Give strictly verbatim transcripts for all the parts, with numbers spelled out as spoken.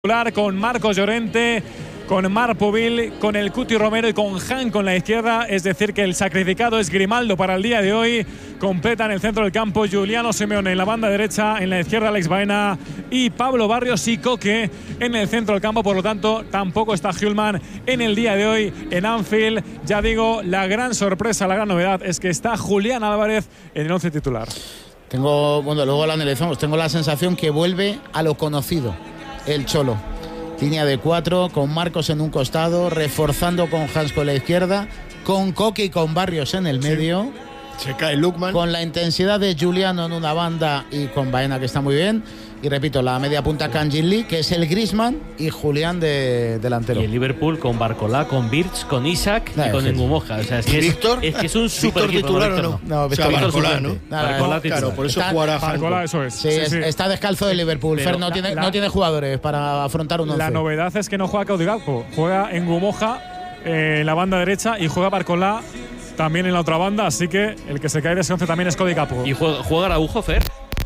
Con Marcos Llorente, con Marc Povil, con el Cuti Romero y con Han con la izquierda. Es decir, que el sacrificado es Grimaldo para el día de hoy. Completa en el centro del campo Giuliano Simeone en la banda derecha, en la izquierda Alex Baena y Pablo Barrios y Coque en el centro del campo. Por lo tanto, tampoco está Hjulmand en el día de hoy en Anfield. Ya digo, la gran sorpresa, la gran novedad es que está Julián Álvarez en el once titular. Tengo, bueno, luego lo analizamos. Tengo la sensación que vuelve a lo conocido el Cholo. Línea de cuatro, con Marcos en un costado, reforzando con Hans con la izquierda, con Coque y con Barrios en el medio. Sí. Se cae Lookman. Con la intensidad de Giuliano en una banda y con Baena, que está muy bien. Y repito, la media punta Kangin Lee, que es el Griezmann, y Julián de delantero. Y el Liverpool con Barcola, con Birch, con Isaac no, y con Ngumoja. O sea, es que es, Víctor, es que es un super Víctor titular o no. No, o sea, Barcola, ¿no? Nada, Barcola no, titular. Claro, por eso Está, jugará Barcola, eso es. Sí, sí, es, sí. está descalzo de Liverpool. Pero Fer no, la, tiene, la, no tiene jugadores para afrontar un once. La novedad es que no juega Cody Gakpo, juega Ngumoja eh, en la banda derecha y juega Barcola también en la otra banda, así que el que se cae de ese once también es Cody Gakpo. Y juega, juega Araujo, Fer.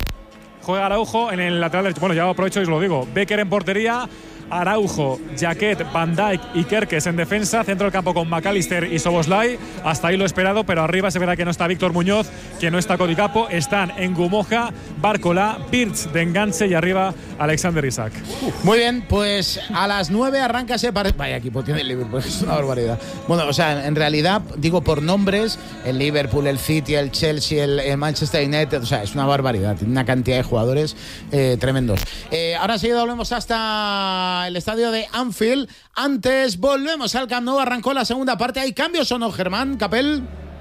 Juega Araujo en el lateral derecho. Bueno, ya aprovecho y os lo digo. Becker en portería, Araujo, Jaquet, Van Dijk y Kerkes en defensa. Centro del campo con McAllister y Soboslai. Hasta ahí lo esperado, pero arriba se verá que no está Víctor Muñoz, que no está Cody Gakpo. Están Ngumoja, Barcola, Birch de enganche y arriba Alexander Isak. Muy bien, pues a las nueve arranca ese partido. Vaya equipo tiene el Liverpool, es una barbaridad. Bueno, o sea, en realidad, digo por nombres, el Liverpool, el City, el Chelsea, el, el Manchester United, o sea, es una barbaridad. Tiene una cantidad de jugadores eh, tremendos. Eh, ahora sí, volvemos hasta el estadio de Anfield. Antes volvemos al Camp Nou, arrancó la segunda parte. ¿Hay cambios o no, Germán Capel?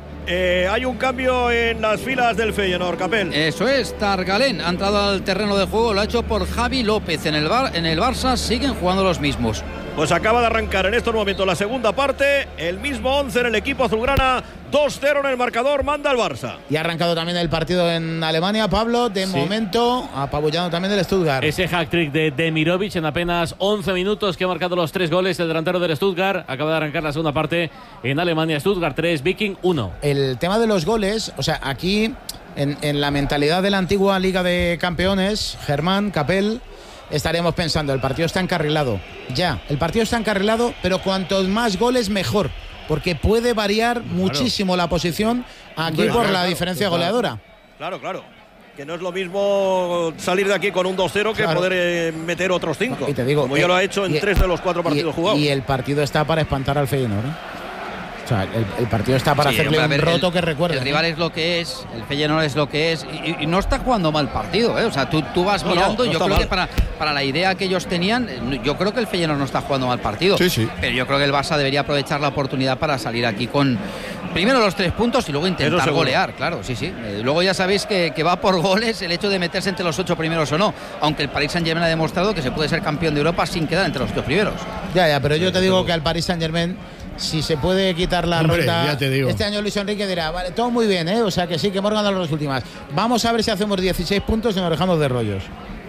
Eh, hay un cambio en las filas del Feyenoord, Capel. Eso es, Targalén ha entrado al terreno de juego, lo ha hecho por Javi López. En el, Bar, en el Barça siguen jugando los mismos. Pues acaba de arrancar en estos momentos la segunda parte. El mismo once en el equipo azulgrana. dos cero en el marcador, manda el Barça. Y ha arrancado también el partido en Alemania, Pablo. De sí. momento, apabullando también el Stuttgart. Ese hat-trick de Demirovic en apenas once minutos, que ha marcado los tres goles. El delantero del Stuttgart acaba de arrancar la segunda parte en Alemania. Stuttgart tres, Viking uno. El tema de los goles, o sea, aquí en, en la mentalidad de la antigua Liga de Campeones, Germán Capel, estaríamos pensando, el partido está encarrilado. Ya, el partido está encarrilado, pero cuantos más goles, mejor. Porque puede variar claro. muchísimo la posición aquí Hombre, por claro, la claro, diferencia claro. goleadora. Claro, claro. Que no es lo mismo salir de aquí con un dos cero que claro. poder eh, meter otros cinco. Y te digo, como eh, ya lo ha hecho en y, tres de los cuatro partidos y, jugados. Y el partido está para espantar al Feyenoord, ¿eh? O sea, el, el partido está para sí, hacerle un ver, roto el, que recuerde. El rival es lo que es, el Feyenoord es lo que es, y, y no está jugando mal partido, ¿eh? O sea, tú, tú vas no, mirando, no, no yo creo mal. que para, para la idea que ellos tenían, yo creo que el Feyenoord no está jugando mal partido. Sí, sí. Pero yo creo que el Barça debería aprovechar la oportunidad para salir aquí con primero los tres puntos y luego intentar golear, claro, sí, sí. Eh, luego ya sabéis que, que va por goles el hecho de meterse entre los ocho primeros o no, aunque el Paris Saint-Germain ha demostrado que se puede ser campeón de Europa sin quedar entre los ocho primeros. Ya, ya, pero yo te digo que al Paris Saint-Germain, si se puede quitar la Hombre, ronda, ya te digo. Este año Luis Enrique dirá, vale, todo muy bien, ¿eh? O sea que sí, que hemos ganado las últimas. Vamos a ver si hacemos dieciséis puntos y nos dejamos de rollos.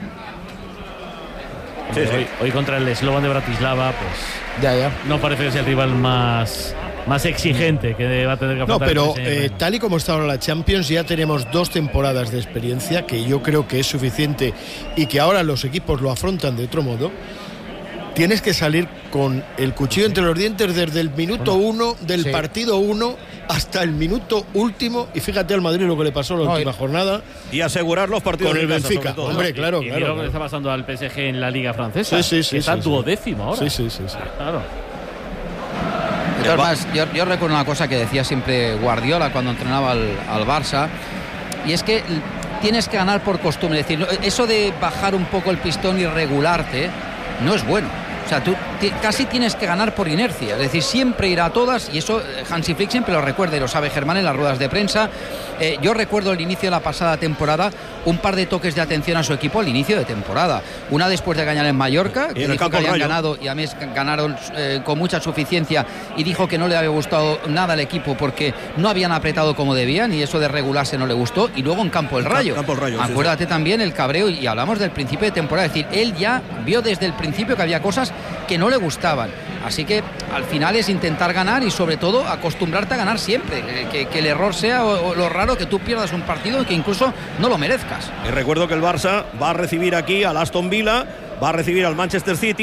Sí, sí. Hoy, hoy contra el Slovan de Bratislava, pues ya, ya. no parece que sea el rival más, más exigente que va a tener que afrontar. No, pero eh, tal y como está ahora la Champions, ya tenemos dos temporadas de experiencia, que yo creo que es suficiente y que ahora los equipos lo afrontan de otro modo. Tienes que salir con el cuchillo entre los dientes desde el minuto uno del sí. partido uno hasta el minuto último. Y fíjate al Madrid lo que le pasó la no, última jornada. Y asegurar los partidos con el casa, Benfica. todo, Hombre, ¿no? claro, y, claro. Y lo claro. que le está pasando al P S G en la Liga Francesa. Sí, sí, sí. Está sí, duodécimo sí. ahora. Sí, sí, sí. sí. Claro. De todas maneras, yo, yo recuerdo una cosa que decía siempre Guardiola cuando entrenaba al, al Barça. Y es que tienes que ganar por costumbre. Es decir, eso de bajar un poco el pistón y regularte no es bueno. O sea, tú casi tienes que ganar por inercia, es decir, siempre ir a todas, y eso Hansi Flick siempre lo recuerda y lo sabe Germán en las ruedas de prensa. Eh, yo recuerdo el inicio de la pasada temporada, un par de toques de atención a su equipo al inicio de temporada. Una después de ganar en Mallorca, que dijo que habían ganado y además ganaron eh, con mucha suficiencia, y dijo que no le había gustado nada al equipo porque no habían apretado como debían y eso de regularse no le gustó. Y luego en Campo el Rayo, Campo el Rayo acuérdate sí, sí. también el cabreo, y hablamos del principio de temporada, es decir, él ya vio desde el principio que había cosas que no le gustaban. Así que al final es intentar ganar y sobre todo acostumbrarte a ganar siempre, que, que el error sea o, o lo raro que tú pierdas un partido y que incluso no lo merezcas. Y recuerdo que el Barça va a recibir aquí al Aston Villa va a recibir al Manchester City.